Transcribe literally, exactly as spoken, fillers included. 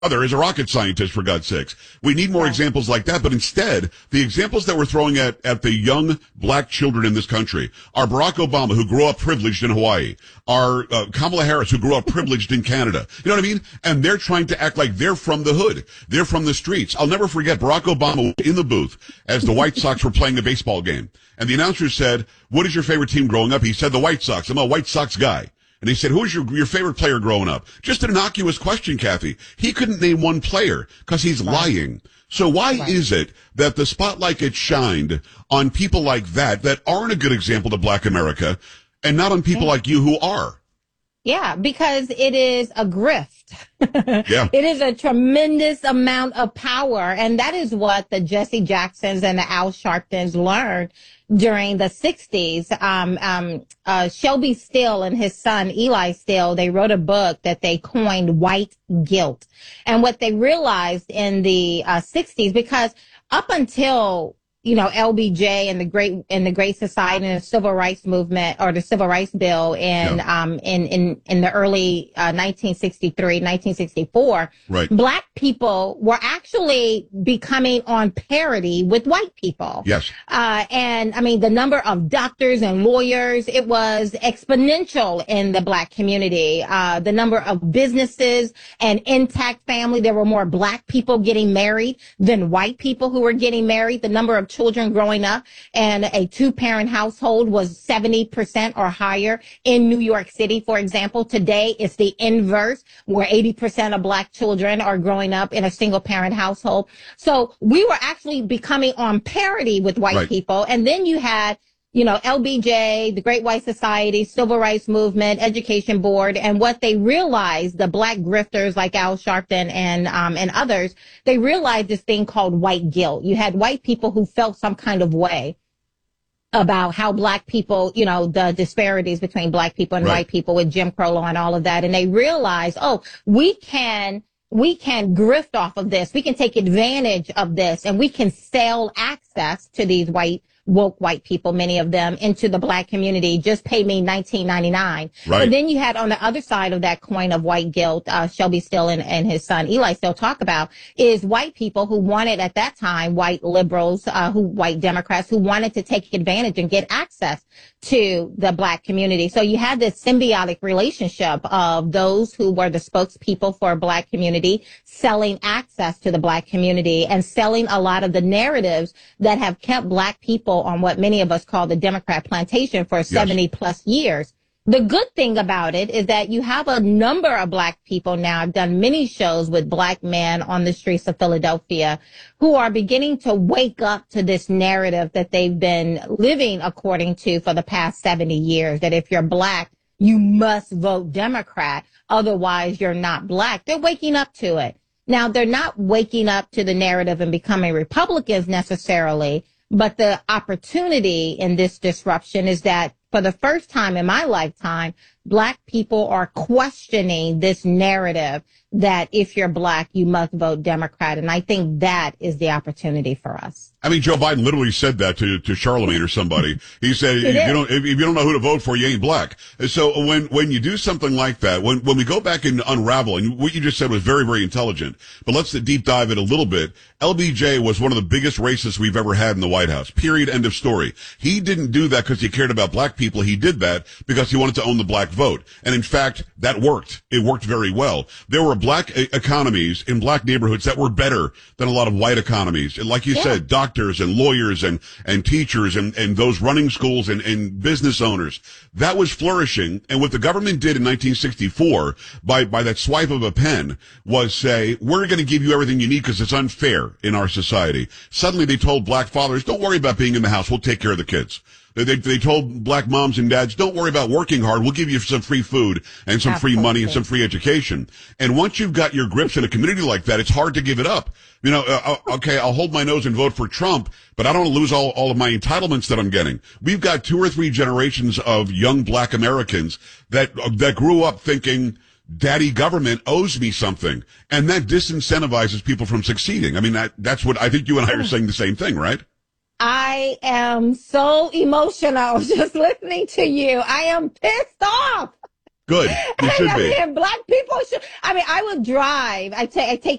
There is a rocket scientist, for God's sakes. We need more Yeah. examples like that, but instead, the examples that we're throwing at, at the young black children in this country are Barack Obama, who grew up privileged in Hawaii, are uh, Kamala Harris, who grew up privileged in Canada. You know what I mean? And they're trying to act like they're from the hood. They're from the streets. I'll never forget Barack Obama in the booth as the White Sox were playing a baseball game. And the announcer said, "What is your favorite team growing up?" He said, "The White Sox. I'm a White Sox guy." And he said, "Who's your your favorite player growing up?" Just an innocuous question, Kathy. He couldn't name one player because he's right. lying. So why right. is it that the spotlight gets shined on people like that that aren't a good example to Black America and not on people yeah. like you who are? Yeah, because it is a grift. yeah. It is a tremendous amount of power. And that is what the Jesse Jacksons and the Al Sharptons learned during the sixties. Um, um, uh, Shelby Still and his son, Eli Still, they wrote a book that they coined White Guilt. And what they realized in the uh, sixties, because up until you know, L B J and the Great and the Great Society and the Civil Rights Movement or the Civil Rights Bill in yeah. um in in in the early uh, nineteen sixty-three, nineteen sixty-four, right. Black people were actually becoming on parity with white people. Yes. Uh, and I mean, the number of doctors and lawyers, it was exponential in the Black community. Uh, the number of businesses and intact family, there were more Black people getting married than white people who were getting married. The number of children growing up and a two-parent household was seventy percent or higher in New York City, for example. Today, it's the inverse, where eighty percent of Black children are growing up in a single-parent household. So we were actually becoming on parity with white right. people. And then you had you know, L B J, the Great White Society, Civil Rights Movement, Education Board, and what they realized, the Black grifters like Al Sharpton and um and others, they realized this thing called white guilt. You had white people who felt some kind of way about how Black people, you know, the disparities between Black people and right. white people with Jim Crow law and all of that, and they realized, oh, we can we can grift off of this, we can take advantage of this, and we can sell access to these white woke white people, many of them, into the Black community. Just pay me nineteen ninety-nine. Right. But then you had on the other side of that coin of white guilt, uh, Shelby Still and, and his son Eli Still talk about is white people who wanted at that time, white liberals, uh, who white Democrats who wanted to take advantage and get access to the Black community. So you had this symbiotic relationship of those who were the spokespeople for a Black community selling access to the Black community and selling a lot of the narratives that have kept Black people on what many of us call the Democrat plantation for seventy yes. plus years. The good thing about it is that you have a number of Black people now. I've done many shows with Black men on the streets of Philadelphia who are beginning to wake up to this narrative that they've been living according to for the past seventy years, that if you're Black, you must vote Democrat. Otherwise, you're not Black. They're waking up to it. Now, they're not waking up to the narrative and becoming Republicans necessarily, but the opportunity in this disruption is that for the first time in my lifetime, Black people are questioning this narrative that if you're Black, you must vote Democrat. And I think that is the opportunity for us. I mean, Joe Biden literally said that to, to Charlemagne or somebody. He said, if you don't, if you don't know who to vote for, you ain't Black. And so when, when you do something like that, when, when we go back and unravel, and what you just said was very, very intelligent, but let's deep dive it a little bit. L B J was one of the biggest racists we've ever had in the White House. Period. End of story. He didn't do that because he cared about Black people. He did that because he wanted to own the Black vote. And in fact, that worked. It worked very well. There were Black e- economies in Black neighborhoods that were better than a lot of white economies. And like you yeah. said, doctors and lawyers and, and teachers and, and those running schools and, and business owners. That was flourishing. And what the government did in nineteen sixty-four by, by that swipe of a pen was say, we're going to give you everything you need because it's unfair in our society. Suddenly they told Black fathers, don't worry about being in the house. We'll take care of the kids. They, they, they told Black moms and dads, don't worry about working hard. We'll give you some free food and some Absolutely. free money and some free education. And once you've got your grips in a community like that, it's hard to give it up. You know, uh, okay, I'll hold my nose and vote for Trump, but I don't want to lose all, all of my entitlements that I'm getting. We've got two or three generations of young Black Americans that, that grew up thinking, daddy government owes me something. And that disincentivizes people from succeeding. I mean, that, that's what I think you and I are saying the same thing, right? I am so emotional just listening to you. I am pissed off. Good. You should I be. mean, black people should. I mean, I would drive. I take I take